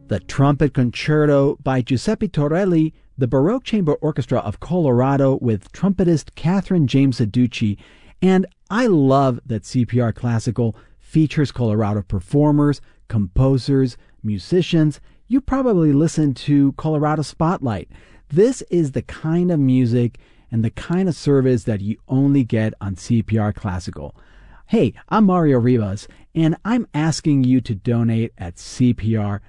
the Trumpet Concerto by Giuseppe Torelli, the Baroque Chamber Orchestra of Colorado with trumpetist Catherine James Aducci. And I love that CPR Classical features Colorado performers, composers, musicians. You probably listen to Colorado Spotlight. This is the kind of music and the kind of service that you only get on CPR Classical. Hey, I'm Mario Rivas, and I'm asking you to donate at CPR.org.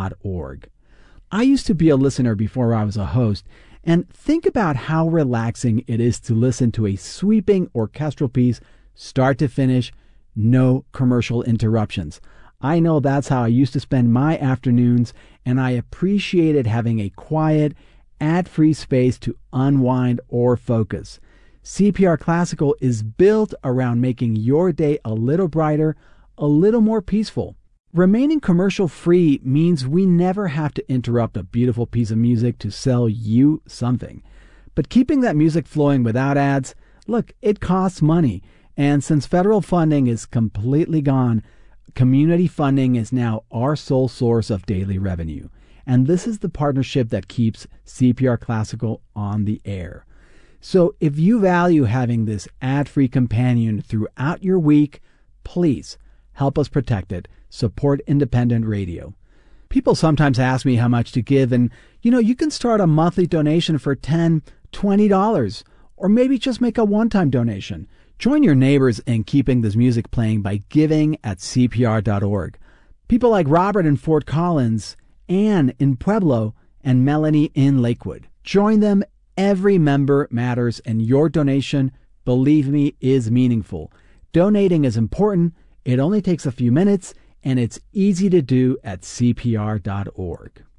I used to be a listener before I was a host, and think about how relaxing it is to listen to a sweeping orchestral piece, start to finish, no commercial interruptions. I know that's how I used to spend my afternoons, and I appreciated having a quiet, ad-free space to unwind or focus. CPR Classical is built around making your day a little brighter, a little more peaceful. Remaining commercial-free means we never have to interrupt a beautiful piece of music to sell you something. But keeping that music flowing without ads, look, it costs money. And since federal funding is completely gone, community funding is now our sole source of daily revenue. And this is the partnership that keeps CPR Classical on the air. So if you value having this ad-free companion throughout your week, please help us protect it. Support independent radio. People sometimes ask me how much to give, and you can start a monthly donation for $10, $20, or maybe just make a one-time donation. Join your neighbors in keeping this music playing by giving at CPR.org. People like Robert in Fort Collins, Anne in Pueblo, and Melanie in Lakewood. Join them. Every member matters, and your donation, believe me, is meaningful. Donating is important. It only takes a few minutes, and it's easy to do at CPR.org.